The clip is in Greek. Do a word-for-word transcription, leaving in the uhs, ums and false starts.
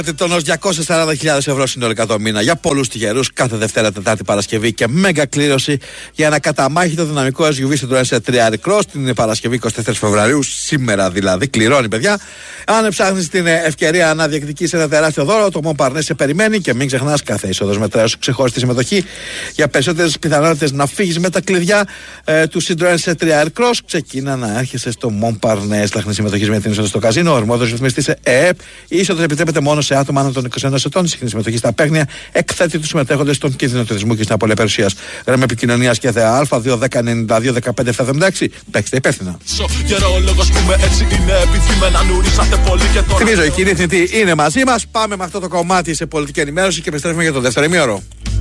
Τόνος διακόσιες σαράντα χιλιάδες ευρώ συνολικά το μήνα για πολλούς τυχερούς κάθε Δευτέρα, Τετάρτη, Παρασκευή και μέγα κλήρωση για ένα καταμάχητο δυναμικό ες γιου βι Citroën σι τρία Aircross την Παρασκευή εικοστή τέταρτη Φεβρουαρίου, σήμερα δηλαδή. Κληρώνει, παιδιά. Αν ψάχνεις την ευκαιρία να διεκδικήσεις ένα τεράστιο δώρο, το Montparnasse σε περιμένει και μην ξεχνάς, κάθε είσοδος μετράει σου ξεχωριστή συμμετοχή. Για περισσότερες πιθανότητες να φύγεις με τα κλειδιά ε, του Citroën σι τρία Aircross, ξεκίνα να έρχεσαι στο Montparnasse. Λαχνή συμμετοχή με την είσοδο στο καζίνο. Ο αρμόδιος ρυθμιστής ΕΕΠ. Η είσοδος επιτρέπεται μόνο σε άτομα άνω των είκοσι ενός ετών. Συχνή συμμετοχή στα παίγνια εκθέτει τους συμμετέχοντες στον κίνδυνο του εθισμού και στην απώλεια περιουσίας. Γραμμή επικοινωνίας και ΔΕΑ δύο δέκα ενενήντα δύο δεκαπέντε εβδομήντα έξι. Παίξτε υπεύθυνα. Θυμίζω, η κυρία Εθνητή είναι μαζί μας. Πάμε με αυτό το κομμάτι σε πολιτική ενημέρωση και επιστρέφουμε για το δεύτερο ημίωρο.